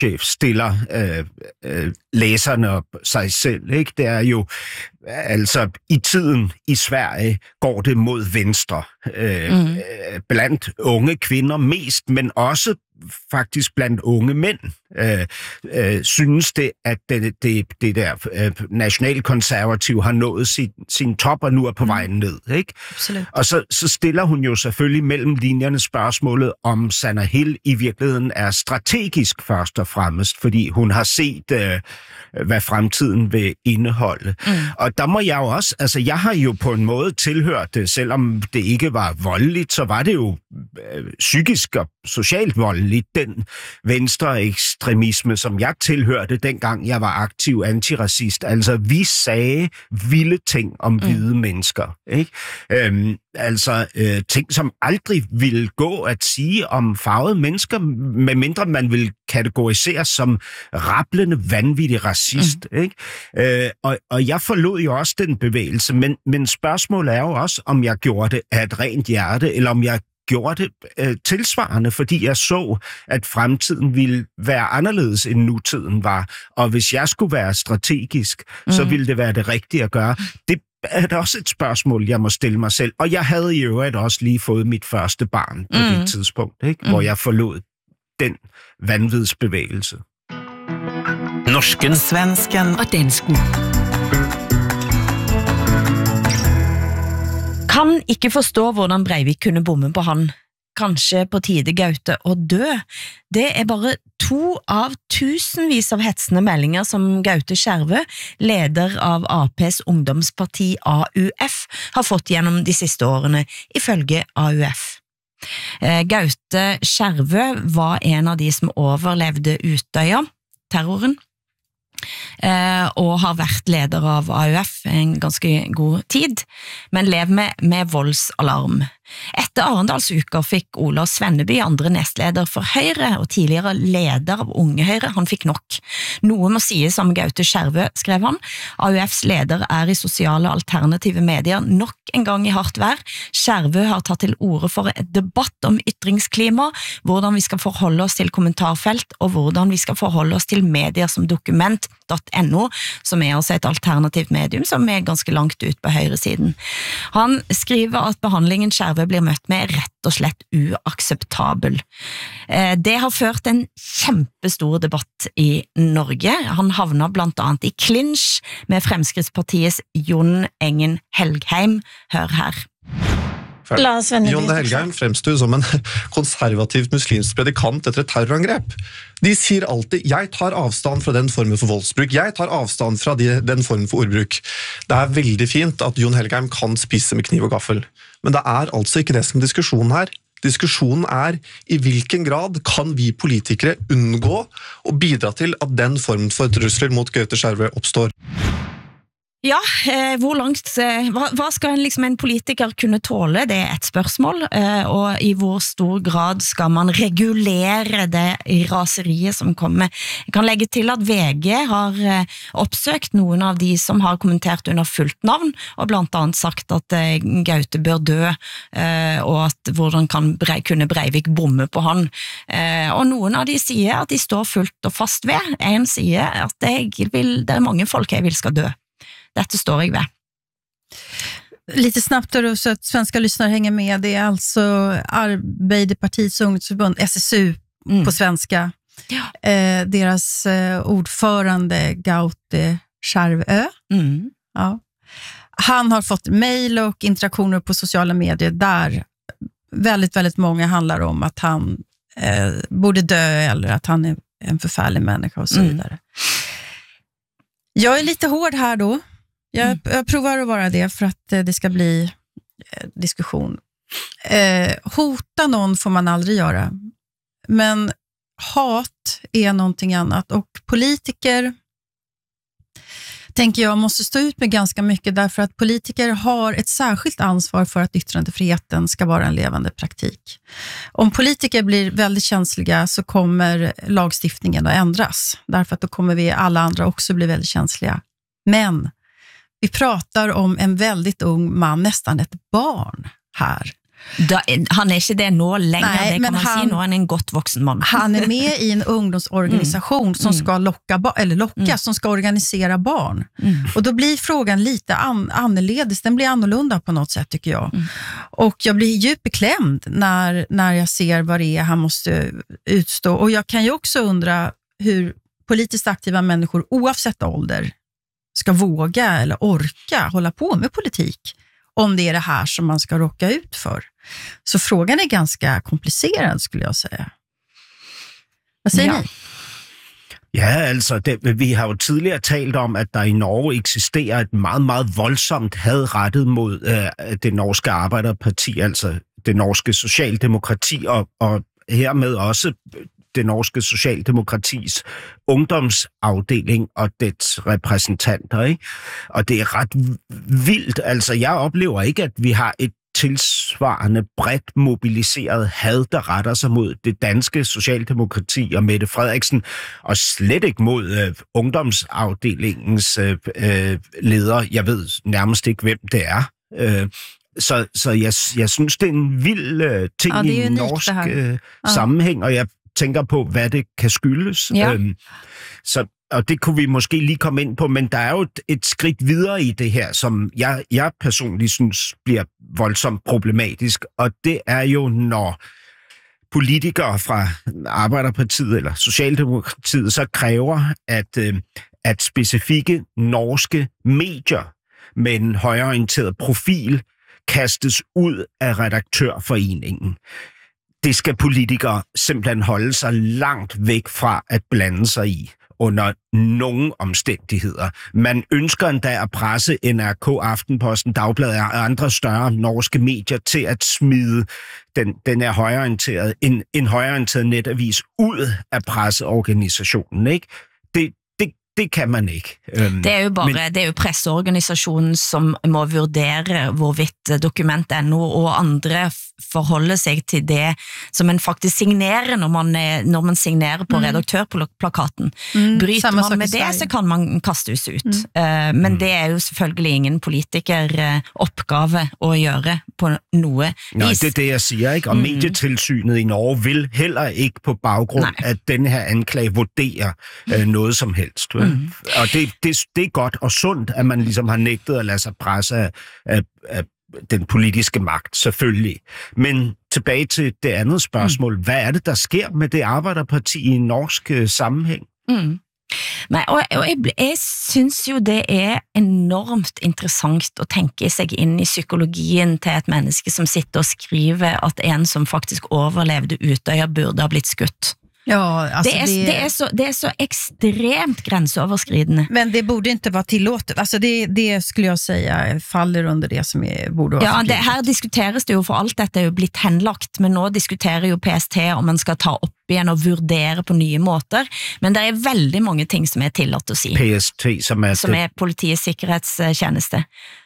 stiller læserne og sig selv, ikke? Det er jo, altså i tiden i Sverige går det mod venstre. Blandt unge kvinder mest, men også faktisk blandt unge mænd synes det, at det der nationalkonservativ har nået sin top og nu er på vej ned. Ikke? Absolut. Og så stiller hun jo selvfølgelig mellem linjerne spørgsmålet, om Sanna Hill i virkeligheden er strategisk først og fremmest, fordi hun har set, hvad fremtiden vil indeholde. Og der må jeg jo også, altså jeg har jo på en måde tilhørt det, selvom det ikke var voldeligt, så var det jo psykisk og socialt voldeligt, den venstre ekstremisme, som jeg tilhørte, dengang jeg var aktiv antiracist. Altså, vi sagde vilde ting om hvide mennesker. Ikke? Ting, som aldrig ville gå at sige om farvede mennesker, medmindre man ville kategoriseres som rablende, vanvittig racist. Ikke? Og jeg forlod jo også den bevægelse, men spørgsmålet er jo også, om jeg gjorde det af et rent hjerte, eller om jeg gjorde det tilsvarende, fordi jeg så, at fremtiden ville være anderledes end nutiden var. Og hvis jeg skulle være strategisk, så ville det være det rigtige at gøre. Det er da også et spørgsmål, jeg må stille mig selv. Og jeg havde i øvrigt også lige fået mit første barn på det tidspunkt, ikke? Hvor jeg forlod den vanvidsbevægelse. Norsken, svensken og dansken. Kan ikke forstå hvordan Breivik kunne bomme på han. Kanskje på tide Gaute å dø. Det er bare 2 av tusenvis av hetsende meldinger som Gaute Skjervø, leder av APs ungdomsparti AUF, har fått gjennom de siste årene, ifølge AUF. Gaute Skjervø var en av de som overlevde Utøya, terroren, og har vært leder av AUF en ganske god tid, men lever med voldsalarm. Etter Arendalsuka fikk Ola Svenneby, andre nestleder for Høyre og tidligere leder av Unge Høyre, han fikk nok. Noe må sies om Gaute Skjervø, skrev han. AUFs leder er i sosiale alternative medier nok en gang i hardt vær. Skjervø har tatt til orde for et debatt om ytringsklima, hvordan vi skal forholde oss til kommentarfelt, og hvordan vi skal forholde oss til medier som Dokument.no, som er altså et alternativt medium som er ganske langt ut på høyresiden. Han skriver at behandlingen Skjervø blir møtt med rett og slett uakseptabel. Det har ført en kjempestor debatt i Norge. Han havna blant annet i clinch med Fremskrittspartiets Jon Engen Helgheim. Hør her. Jon Helgheim fremstår som en konservativt muslimsk predikant etter et terrorangrep. De sier alltid, jeg tar avstand fra den formen for voldsbruk, jeg tar avstand fra den formen for ordbruk. Det er veldig fint at Jon Helgheim kan spise med kniv og gaffel, men det er altså ikke det som er diskusjonen her. Diskusjonen er i hvilken grad kan vi politikere unngå å bidra til at den formen for trusler mot Gaute Skjervø oppstår. Ja, hvor langt, hva skal en politiker kunne tåle? Det er et spørsmål, og i hvor stor grad skal man regulere det i raseriet som kommer? Jeg kan legge til at VG har oppsøkt noen av de som har kommentert under fullt navn, og blant annet sagt at Gaute bør dø, og at hvordan kunne Breivik bomme på han. Og noen av de sier at de står fullt og fast ved. En sier at det er mange folk jeg vil skal dø. Detta står jag ved. Lite snabbt då, så att svenska lyssnare hänger med. Det är alltså Arbeiderpartiets ungdomsförbund, SSU på svenska. Ja. Deras ordförande Gaute Skjervø. Ja. Han har fått mejl och interaktioner på sociala medier där väldigt, väldigt många handlar om att han borde dö eller att han är en förfärlig människa och så vidare. Jag är lite hård här då. Jag provar att vara det för att det ska bli diskussion. Hota någon får man aldrig göra. Men hat är någonting annat. Och politiker, tänker jag, måste stå ut med ganska mycket därför att politiker har ett särskilt ansvar för att yttrandefriheten ska vara en levande praktik. Om politiker blir väldigt känsliga så kommer lagstiftningen att ändras. Därför att då kommer vi alla andra också bli väldigt känsliga. Men vi pratar om en väldigt ung man, nästan ett barn här. Han ikke det nå lenger, Nej, det kan man si, nå han en godt voksen man. Han med i en ungdomsorganisation som ska locka, som ska organisera barn. Och då blir frågan lite annorledes, den blir annorlunda på något sätt tycker jag. Och jag blir djupt beklämd när jag ser vad det är han måste utstå. Och jag kan ju också undra hur politiskt aktiva människor oavsett ålder ska våga eller orka hålla på med politik om det är det här som man ska råka ut för. Så frågan är ganska komplicerad skulle jag säga. Hvad siger ni? Ja, altså, vi har jo tidligere talt om, at der i Norge eksisterer et meget, meget voldsomt had rettet mod det norske arbejderparti, altså det norske socialdemokrati, og hermed også det norske socialdemokratis ungdomsafdeling og dets repræsentanter, ikke? Og det er ret vildt. Altså, jeg oplever ikke, at vi har et tilsvarende bredt mobiliseret had, der retter sig mod det danske socialdemokrati og Mette Frederiksen, og slet ikke mod ungdomsafdelingens leder. Jeg ved nærmest ikke, hvem det er. Så jeg synes, det er en vild ting i en norsk sammenhæng, og jeg tænker på, hvad det kan skyldes. Ja. Og det kunne vi måske lige komme ind på, men der er jo et skridt videre i det her, som jeg personligt synes bliver voldsomt problematisk, og det er jo, når politikere fra Arbejderpartiet eller Socialdemokratiet så kræver, at specifikke norske medier med en højreorienteret profil kastes ud af redaktørforeningen. Det skal politikere simpelthen holde sig langt væk fra at blande sig i under nogle omstændigheder. Man ønsker endda at presse NRK, Aftenposten, Dagbladet og andre større norske medier til at smide den her højreorienterede, en højreorienteret netavis ud af presseorganisationen, ikke? Det kan man ikke. Det er jo bare, det er jo presseorganisasjonen som må vurdere hvorvidt Dokument.no og andre forholder sig til det som man faktisk signerer når man signerer på redaktørplakaten. Bryter man med det, så kan man kastes ut. Men det er jo selvfølgelig ingen politikeroppgave å gjøre på noe vis. Nej, det er det, jeg siger, ikke? Og medietilsynet i Norge vil heller ikke på baggrund af den her anklage vurdere noget som helst. Og det er godt og sundt, at man ligesom har nægtet at lade sig presse af den politiske magt, selvfølgelig. Men tilbage til det andet spørgsmål. Hvad er det, der sker med det arbejderparti i en norsk sammenhæng? Nej, og jeg synes jo det er enormt interessant å tenke seg inn i psykologien til et menneske som sitter og skriver at en som faktisk overlevde Utøya burde ha blitt skutt. Ja, alltså det är så extremt gränsöverskridande. Men det borde inte vara tillåtet. Alltså det skulle jag säga faller under det som borde vara förbjudet. Ja, det här diskuteras det jo, for alt dette er jo blitt henlagt, men nå diskuterer jo PST om man skal ta opp igjen og vurdere på nye måter, men det er veldig mange ting som er tillatt å si. PST, som er Politiets sikkerhetstjeneste.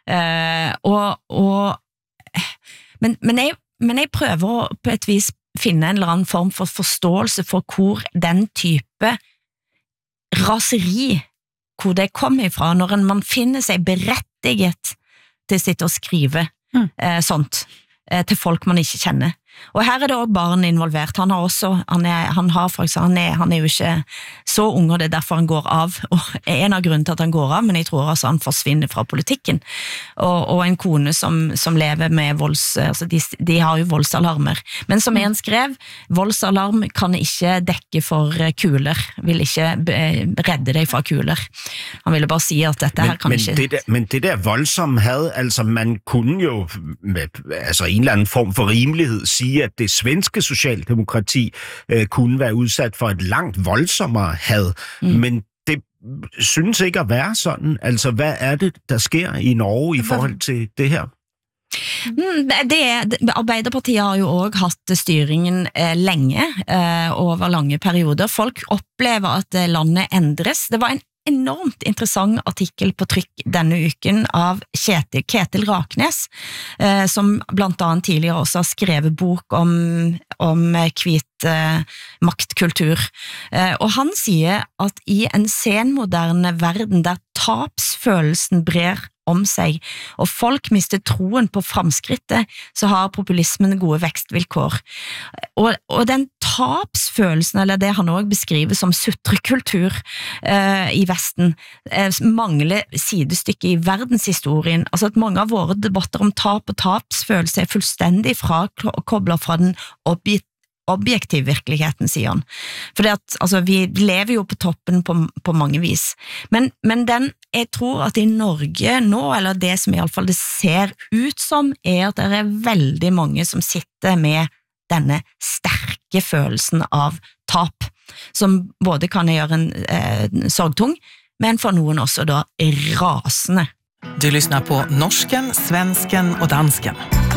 Men jeg prøver på et vis finne en eller annen form for forståelse for hvor den type raseri, hvor det kommer ifra, når man finner seg berettiget til å sitte og skrive sånt til folk man ikke kjenner. Og her er det også barn involvert. Han er jo ikke så ung, og det er derfor han går av, og en av grunnen til at han går av, men jeg tror altså han forsvinner fra politikken. Og en kone som lever med altså de har jo voldsalarmer, men som en skrev, voldsalarm kan ikke dekke for kuler, vil ikke redde deg fra kuler. Han ville bare si at dette her kan ikke... Men det der voldsom had, altså man kunne jo med en eller anden form for rimelighed sige, at det svenske socialdemokrati kunne være udsat for et langt voldsommere had, men det synes ikke at være sådan. Altså, hvad er det, der sker i Norge i forhold til det her? Arbeiderpartiet har jo også hatt styringen lenge, over lange perioder. Folk opplever at landet endres. Det var en enormt interessant artikkel på trykk denne uken av Ketil Raknes, som blant annet tidligere også har skrevet bok om hvit maktkultur. Og han sier at i en senmoderne verden der tapsfølelsen brer om seg, og folk mister troen på framskrittet, så har populismen gode vekstvilkår. Og den tapsfølelsen, eller det han også beskriver som sutrekultur i Vesten, mangler sidestykke i verdenshistorien. Altså at mange av våre debatter om tap og tapsfølelse fullstendig koblet fra den objektiv virkeligheten, sier han. For vi lever jo på toppen på mange vis. Men jeg tror at i Norge nå, eller det som i alle fall det ser ut som, at det veldig mange som sitter med denne sterke følelsen av tap, som både kan gjøre en sorgtung, men for noen også da rasende. Du lyssnar på Norsken, Svensken och Dansken.